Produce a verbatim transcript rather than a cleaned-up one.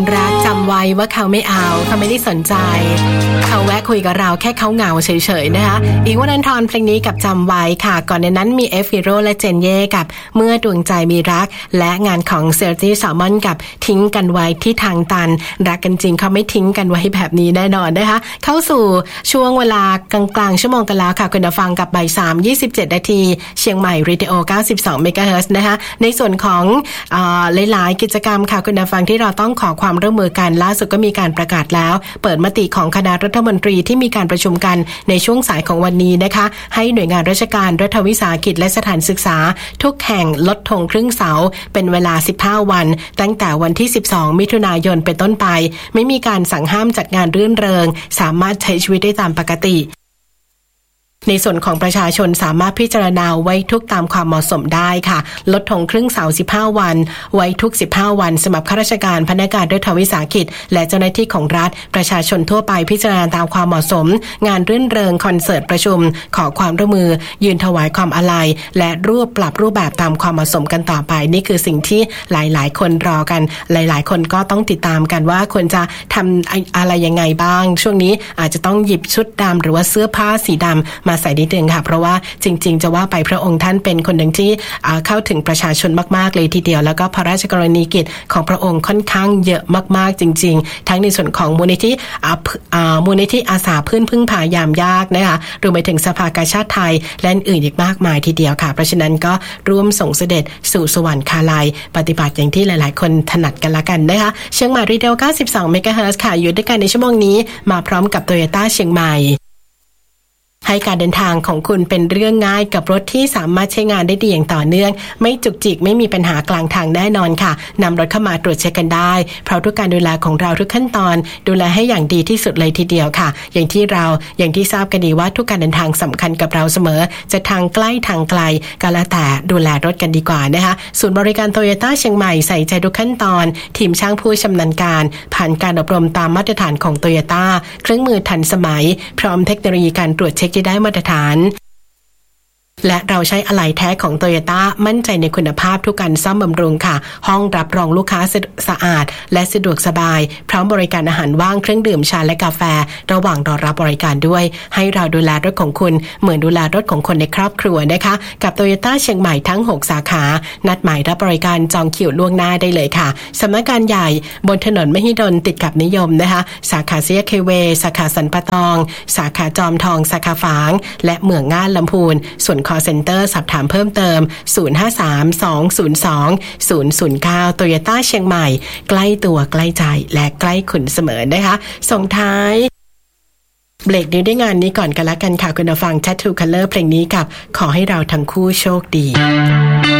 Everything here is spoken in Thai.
รักจำไว้ว่าเขาไม่เอาเขาไม่ได้สนใจเขาแวะคุยกับเราแค่เขาเหงาเฉยๆนะคะอีกวันนันทรเพลงนี้กับจำไว้ค่ะก่อนในนั้นมีเอฟฮีโร่และเจนเย่กับเมื่อดวงใจมีรักและงานของเซอร์ตี้แซลมอนกับทิ้งกันไว้ที่ทางตันรักกันจริงเขาไม่ทิ้งกันไว้แบบนี้แน่นอนนะคะเข้าสู่ช่วงเวลากลางๆชั่วโมงกันแล้วค่ะคุณผู้ฟังกับบ่ายสาม ยี่สิบเจ็ดนาทีเชียงใหม่เรดิโอเก้าสิบสองเมกะเฮิรตซ์นะคะในส่วนของอ่าหลายๆกิจกรรมค่ะคุณผู้ฟังที่เราต้องขอความร่วมมือกันล่าสุดก็มีการประกาศแล้วเปิดมติของคณะรัฐมนตรีที่มีการประชุมกันในช่วงสายของวันนี้นะคะให้หน่วยงานราชการรัฐวิสาหกิจและสถานศึกษาทุกแห่งลดธงครึ่งเสาเป็นเวลาสิบห้าวันตั้งแต่วันที่สิบสองมิถุนายนเป็นต้นไปไม่มีการสั่งห้ามจัดงานรื่นเริงสามารถใช้ชีวิตได้ตามปกติในส่วนของประชาชนสามารถพิจารณาไว้ทุกตามความเหมาะสมได้ค่ะลดธงครึ่งเสาสิบห้าวันไว้ทุกสิบห้าวันสำหรับข้าราชการพนักงานรัฐวิสาหกิจและเจ้าหน้าที่ของรัฐประชาชนทั่วไปพิจารณาตามความเหมาะสมงานรื่นเริงคอนเสิร์ตประชุมขอความร่วมมือยืนถวายความอาลัยและรูปปรับรูปแบบตามความเหมาะสมกันต่อไปนี่คือสิ่งที่หลายๆคนรอกันหลายๆคนก็ต้องติดตามกันว่าควรจะทำอะไรยังไงบ้างช่วงนี้อาจจะต้องหยิบชุดดำหรือว่าเสื้อผ้าสีดำมาใส่นิดนึงค่ะเพราะว่าจริงๆจะว่าไปพระองค์ท่านเป็นคนหนึ่งที่เข้าถึงประชาชนมากๆเลยทีเดียวแล้วก็พระราชกรณียกิจของพระองค์ค่อนข้างเยอะมากๆจริงๆทั้งในส่วนของมูลนิธิมูลนิธิอาสาเพื่อนพึ่งพายามยากนะคะรวมไปถึงสภากาชาดไทยและอื่นอีกมากมายทีเดียวค่ะเพราะฉะนั้นก็ร่วมส่งเสด็จสู่สวรรคาลัยปฏิบัติอย่างที่หลายๆคนถนัดกันละกันนะคะเชียงใหม่รีเดลเก้าสิบสองเมกะเฮิรตซ์ค่ะอยู่ด้วยกันในชั่วโมงนี้มาพร้อมกับ Toyota เชียงใหม่ให้การเดินทางของคุณเป็นเรื่องง่ายกับรถที่สามารถใช้งานได้ดีอย่างต่อเนื่องไม่จุกจิกไม่มีปัญหากลางทางแน่นอนค่ะนำรถเข้ามาตรวจเช็คกันได้เพราะทุกการดูแลของเราทุกขั้นตอนดูแลให้อย่างดีที่สุดเลยทีเดียวค่ะอย่างที่เราอย่างที่ทราบกันดีว่าทุกการเดินทางสำคัญกับเราเสมอจะทางใกล้ทางไกลก็แล้วแต่ดูแลรถกันดีกว่านะคะศูนย์บริการโตโยต้าเชียงใหม่ใส่ใจทุกขั้นตอนทีมช่างผู้ชำนาญการผ่านการอบรมตามมาตรฐานของโตโยต้าเครื่องมือทันสมัยพร้อมเทคโนโลยีการตรวจเช็คที่ได้มาตรฐานและเราใช้อะไหล่แท้ของ Toyota มั่นใจในคุณภาพทุกการซ่อมบำรุงค่ะห้องรับรองลูกค้าสะอาดและสะดวกสบายพร้อมบริการอาหารว่างเครื่องดื่มชาและกาแฟระหว่างรอรับบริการด้วยให้เราดูแลรถของคุณเหมือนดูแลรถของคนในครอบครัวนะคะกับ Toyota เชียงใหม่ทั้งหกสาขานัดหมายรับบริการจองคิวล่วงหน้าได้เลยค่ะสำนักงานใหญ่บนถนนมหิดลติดกับนิยมนะคะสาขาเซียเคเวสาขาสันปะตองสาขาจอมทองสาขาฝางและเมืองง่านลำพูนส่วนcall center สอบถามเพิ่มเติมศูนย์ ห้า สาม สอง ศูนย์ สอง ศูนย์ ศูนย์ เก้า Toyota เชียงใหม่ใกล้ตัวใกล้ใจและใกล้คุณเสมอนะคะส่งท้ายเบรกนี้ด้วยงานนี้ก่อนกันละกันค่ะคุณผู้ฟัง Tattoo Color เพลงนี้กับขอให้เราทั้งคู่โชคดี